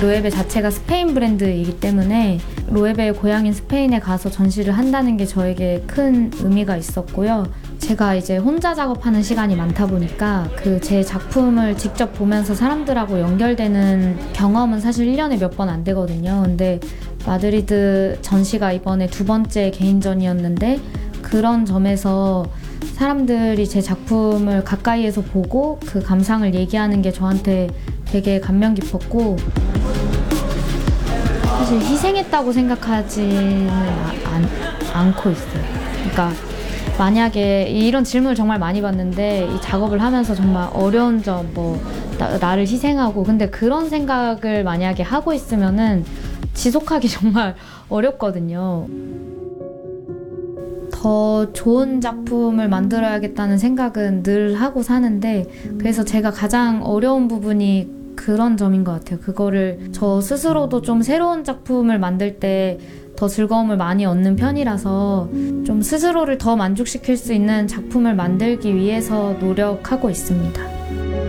로에베 자체가 스페인 브랜드이기 때문에 로에베의 고향인 스페인에 가서 전시를 한다는 게 저에게 큰 의미가 있었고요. 제가 이제 혼자 작업하는 시간이 많다 보니까 그 제 작품을 직접 보면서 사람들하고 연결되는 경험은 사실 1년에 몇 번 안 되거든요. 근데 마드리드 전시가 이번에 2번째 개인전이었는데 그런 점에서 사람들이 제 작품을 가까이에서 보고 그 감상을 얘기하는 게 저한테 되게 감명 깊었고, 사실 희생했다고 생각하지는 않고 있어요. 그러니까 만약에 이런 질문을 정말 많이 받는데 이 작업을 하면서 정말 어려운 점, 나를 희생하고, 근데 그런 생각을 만약에 하고 있으면은 지속하기 정말 어렵거든요. 더 좋은 작품을 만들어야겠다는 생각은 늘 하고 사는데, 그래서 제가 가장 어려운 부분이 그런 점인 것 같아요. 그거를 저 스스로도 좀 새로운 작품을 만들 때 더 즐거움을 많이 얻는 편이라서 좀 스스로를 더 만족시킬 수 있는 작품을 만들기 위해서 노력하고 있습니다.